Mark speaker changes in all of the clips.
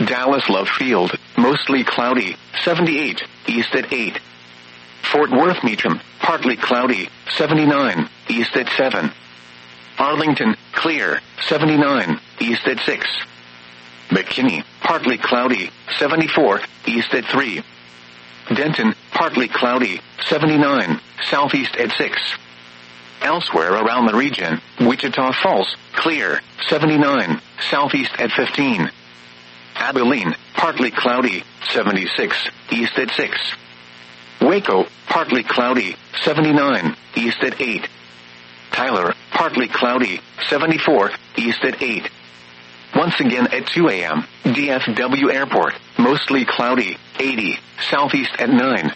Speaker 1: Dallas Love Field, mostly cloudy, 78, east at 8. Fort Worth Meacham, partly cloudy, 79, east at 7. Arlington, clear, 79, east at 6. McKinney, partly cloudy, 74, east at 3. Denton, partly cloudy, 79, southeast at 6. Elsewhere around the region, Wichita Falls, clear, 79, southeast at 15. Abilene, partly cloudy, 76, east at 6. Waco, partly cloudy, 79, east at 8. Tyler, partly cloudy, 74, east at 8. Once again at 2 a.m., DFW Airport, mostly cloudy, 80, southeast at 9.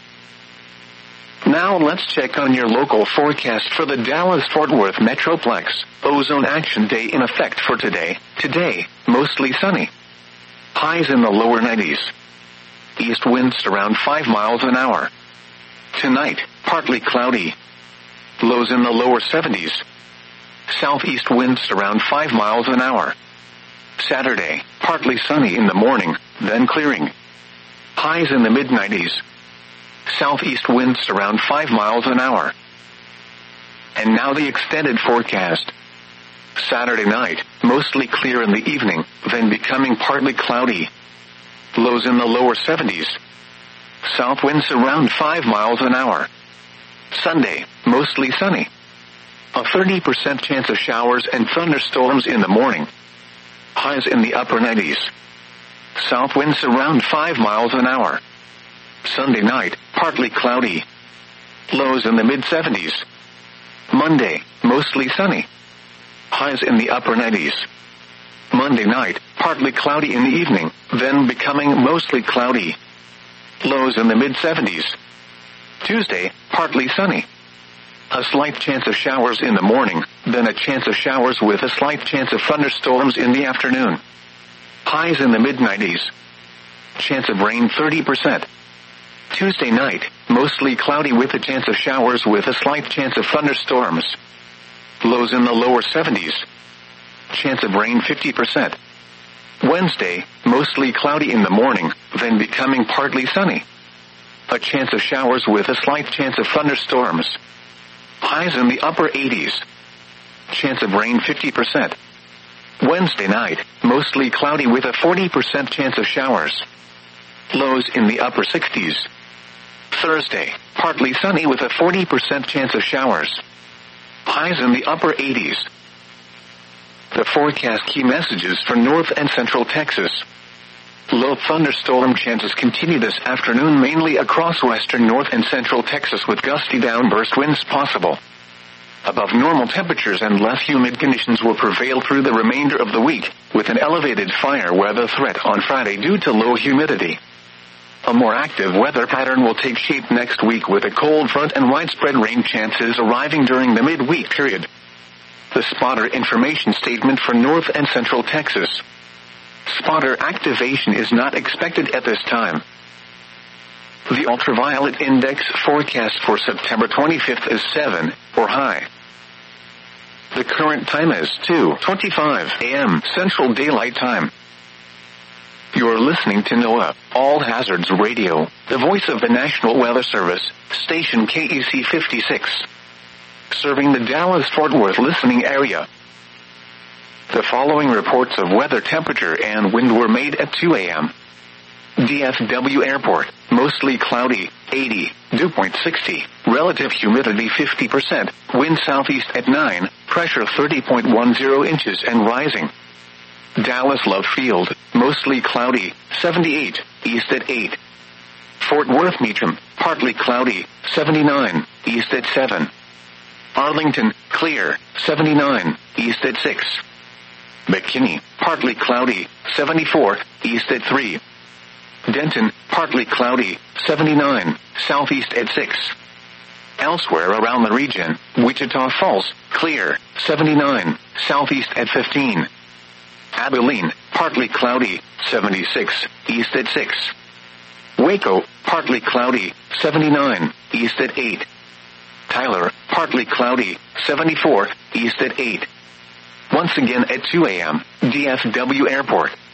Speaker 1: Now let's check on your local forecast for the Dallas-Fort Worth Metroplex. Ozone Action Day in effect for today. Today, mostly sunny. Highs in the lower 90s. East winds around 5 miles an hour. Tonight, partly cloudy. Lows in the lower 70s. Southeast winds around 5 miles an hour. Saturday, partly sunny in the morning, then clearing. Highs in the mid-90s. Southeast winds around 5 miles an hour. And now the extended forecast. Saturday night, mostly clear in the evening, then becoming partly cloudy. Lows in the lower 70s. South winds around 5 miles an hour. Sunday, mostly sunny. A 30% chance of showers and thunderstorms in the morning. Highs in the upper 90s. South winds around 5 miles an hour. Sunday night, partly cloudy. Lows in the mid-70s. Monday, mostly sunny. Highs in the upper 90s. Monday night, partly cloudy in the evening, then becoming mostly cloudy. Lows in the mid-70s. Tuesday, partly sunny. A slight chance of showers in the morning, then a chance of showers with a slight chance of thunderstorms in the afternoon. Highs in the mid-90s. Chance of rain 30%. Tuesday night, mostly cloudy with a chance of showers with a slight chance of thunderstorms. Lows in the lower 70s. Chance of rain 50%. Wednesday, mostly cloudy in the morning, then becoming partly sunny. A chance of showers with a slight chance of thunderstorms. Highs in the upper 80s. Chance of rain 50%. Wednesday night, mostly cloudy with a 40% chance of showers. Lows in the upper 60s. Thursday, partly sunny with a 40% chance of showers. Highs in the upper 80s. The forecast key messages for North and Central Texas. Low thunderstorm chances continue this afternoon mainly across western North and Central Texas with gusty downburst winds possible. Above normal temperatures and less humid conditions will prevail through the remainder of the week, with an elevated fire weather threat on Friday due to low humidity. A more active weather pattern will take shape next week with a cold front and widespread rain chances arriving during the midweek period. The spotter information statement for North and Central Texas. Spotter activation is not expected at this time. The ultraviolet index forecast for September 25th is 7, or high. The current time is 2:25 a.m. Central Daylight Time. You're listening to NOAA, All Hazards Radio, the voice of the National Weather Service, station KEC 56. Serving the Dallas-Fort Worth listening area. The following reports of weather temperature and wind were made at 2 a.m. DFW Airport, mostly cloudy, 80, dew point 60, relative humidity 50%, wind southeast at 9, pressure 30.10 inches and rising. Dallas Love Field, mostly cloudy, 78, east at 8. Fort Worth Meacham, partly cloudy, 79, east at 7. Arlington, clear, 79, east at 6. McKinney, partly cloudy, 74, east at 3. Denton, partly cloudy, 79, southeast at 6. Elsewhere around the region, Wichita Falls, clear, 79, southeast at 15. Abilene, partly cloudy, 76, east at 6. Waco, partly cloudy, 79, east at 8. Tyler, partly cloudy, 74, east at 8. Once again at 2 a.m., DFW Airport,